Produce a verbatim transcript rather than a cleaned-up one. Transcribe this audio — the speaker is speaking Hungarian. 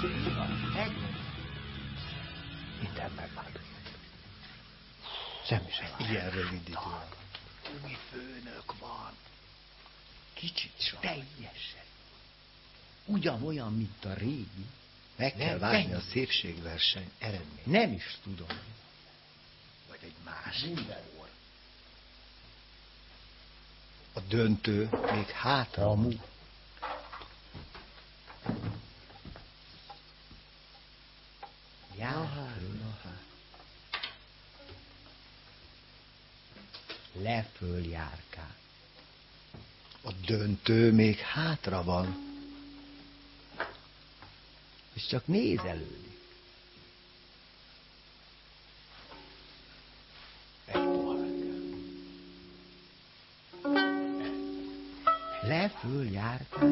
Minden megváltozott. Semmi sem változott. Ilyen rövid idő. Új főnök van. Kicsit csak. Teljesen. Ugyanolyan, mint a régi. Meg kell Nem, várni ennyi. a szépségverseny eredményt. Nem is tudom. Vagy egy más. Minden orr. A döntő még hátra. Amu. Na hát, na hát. Leföl járkál. A döntő még hátra van. És csak nézelődik. Egy pohár kell. Leföl járkál.